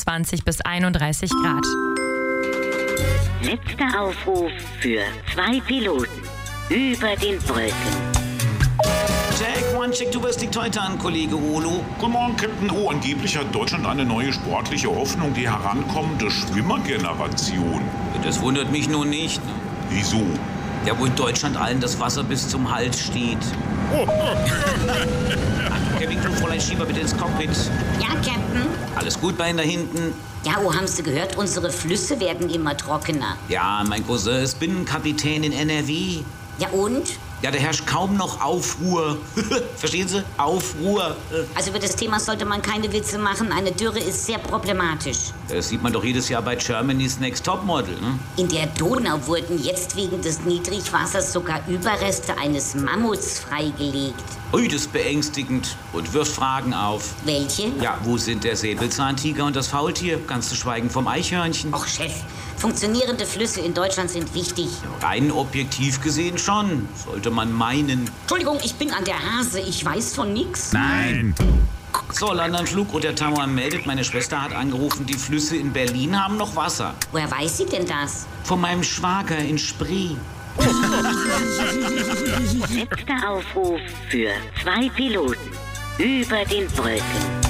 22 bis 31 Grad. Letzter Aufruf für 2 Piloten über den Brücken. Jack, one check, du wirst die Teute an, Kollege Olo. Guten Morgen, Captain O. Angeblich hat Deutschland eine neue sportliche Hoffnung, die herankommende Schwimmergeneration. Das wundert mich nun nicht. Ne? Wieso? Ja, wo in Deutschland allen das Wasser bis zum Hals steht. Kevin, du, Fräulein Schieber, bitte ins Cockpit. Ja, Captain? Alles gut bei Ihnen da hinten? Ja, haben Sie gehört? Unsere Flüsse werden immer trockener. Ja, mein Cousin ist Binnenkapitän in NRW. Ja, und? Ja, da herrscht kaum noch Aufruhr. Verstehen Sie? Aufruhr. Also über das Thema sollte man keine Witze machen. Eine Dürre ist sehr problematisch. Das sieht man doch jedes Jahr bei Germany's Next Topmodel, ne? In der Donau wurden jetzt wegen des Niedrigwassers sogar Überreste eines Mammuts freigelegt. Ui, das ist beängstigend und wirft Fragen auf. Welche? Ja, wo sind der Säbelzahntiger und das Faultier? Ganz zu schweigen vom Eichhörnchen. Och, Chef, funktionierende Flüsse in Deutschland sind wichtig. Rein objektiv gesehen schon, sollte man meinen. Entschuldigung, ich bin an der Hase. Ich weiß von nix. Nein. So, Landanflug und der Tower meldet, meine Schwester hat angerufen, die Flüsse in Berlin haben noch Wasser. Woher weiß sie denn das? Von meinem Schwager in Spree. Letzter Aufruf für 2 Piloten über den Brücken.